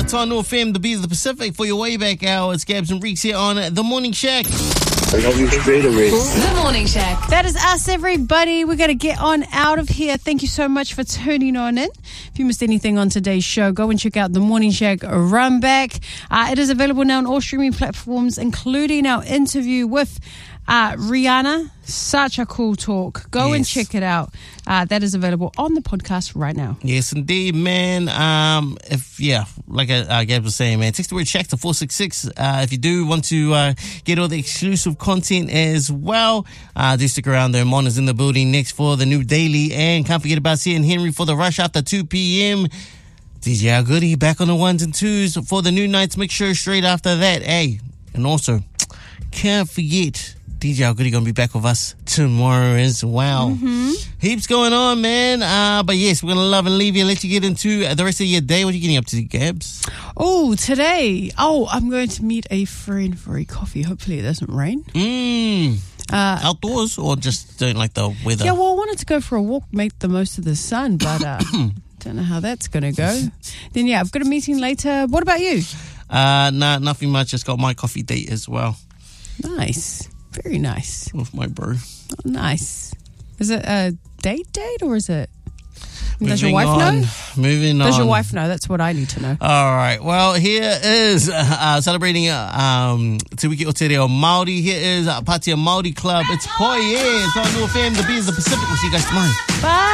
It's on North FM, the Beat of the Pacific for your way back hour. It's Gabs and Reeks here on The Morning Shack. I love you straight away. The Morning Shack. That is us, everybody. We're going to get on out of here. Thank you so much for tuning on in. If you missed anything on today's show, go and check out The Morning Shack Run Back. It is available now on all streaming platforms, including our interview with Rihanna. Such a cool talk. Go and check it out. That is available on the podcast right now. Yes, indeed, man. Like Gab was saying, man, text the word Shack to 466 if you do want to get all the exclusive content as well. Do stick around there. Mon is in the building next for the new daily, and can't forget about seeing Henry for the rush after 2 p.m. DJ Al Goody back on the ones and twos for the new nights. Make sure straight after that. Hey, and also can't forget DJ Al Goody gonna be back with us tomorrow as well. Heaps going on, man. But yes, we're gonna love and leave you and let you get into the rest of your day. What are you getting up to, Gabs? Today. I'm going to meet a friend for a coffee. Hopefully it doesn't rain. Outdoors or just don't like the weather? Yeah, well, I wanted to go for a walk, make the most of the sun, but don't know how that's gonna go. Then yeah, I've got a meeting later. What about you? Nothing much. Just got my coffee date as well. Nice. Very nice. With my bro. Oh, nice. Is it a date or is it... Does your Moving wife on. know? Moving on. Does your wife know? That's what I need to know. All right. Well, here is celebrating Te Wiki o Te Reo Māori. Here is Patia Māori Club. It's Poie. It's on North FM, the Beat of the Pacific. We'll see you guys tomorrow. Bye.